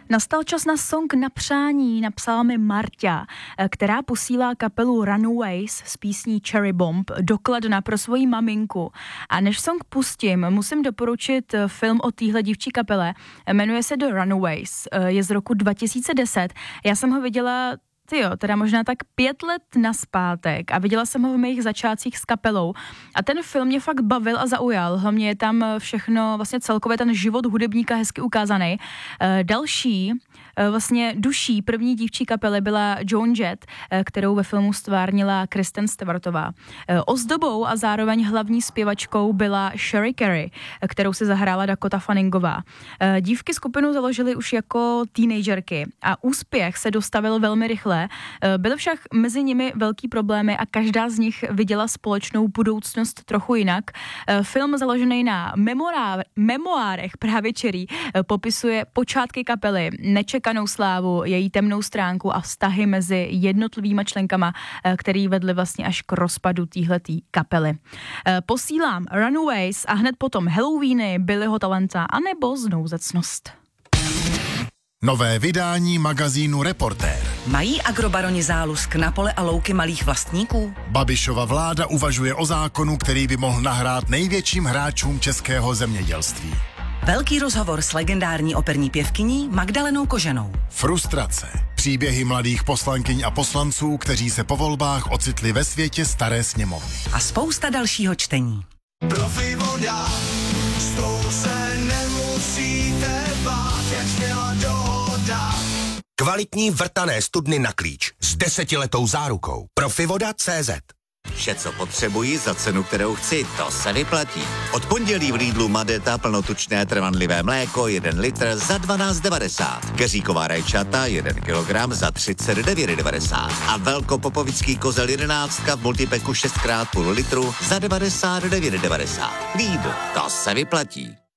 Nastal čas na song na přání, napsala mi Marta, která posílá kapelu Runaways s písní Cherry Bomb do Kladna pro svoji maminku. A než song pustím, musím doporučit film o téhle dívčí kapele. Jmenuje se The Runaways, je z roku 2010. Já jsem ho viděla teda možná tak 5 let nazpátek a viděla jsem ho v mých začátcích s kapelou a ten film mě fakt bavil a zaujal. Hlavně je tam všechno, vlastně celkově ten život hudebníka hezky ukázaný. Další vlastně duší první dívčí kapely byla Joan Jett, kterou ve filmu stvárnila Kristen Stewartová. Ozdobou a zároveň hlavní zpěvačkou byla Sherry Carey, kterou si zahrála Dakota Fanningová. Dívky skupinu založily už jako teenagerky a úspěch se dostavil velmi rychle. Byly však mezi nimi velký problémy a každá z nich viděla společnou budoucnost trochu jinak. Film založený na memoárech právě Cherry popisuje počátky kapely, nečekanou slávu, její temnou stránku a vztahy mezi jednotlivýma členkama, který vedly vlastně až k rozpadu téhletý kapely. Posílám Runaways a hned potom Halloweeny, Billyho Talenta anebo Znouzecnost. Nové vydání magazínu Reportér. Mají agrobaroni zálusk na pole a louky malých vlastníků? Babišova vláda uvažuje o zákonu, který by mohl nahrát největším hráčům českého zemědělství. Velký rozhovor s legendární operní pěvkyní Magdalenou Koženou. Frustrace. Příběhy mladých poslankyň a poslanců, kteří se po volbách ocitli ve světě staré sněmovny. A spousta dalšího čtení. Profi voda, s tou se nemusíte bát, jak měla dohoda. Kvalitní vrtané studny na klíč s 10letou zárukou. Profivoda.cz. Vše, co potřebuji za cenu, kterou chci, to se vyplatí. Od pondělí v Lidlu Madeta plnotučné trvanlivé mléko 1 litr za 12,90. Keříková rajčata 1 kilogram za 39,90. A velkopopovický kozel 11 v multipeku 6x půl litru za 99,90. Lidl, to se vyplatí.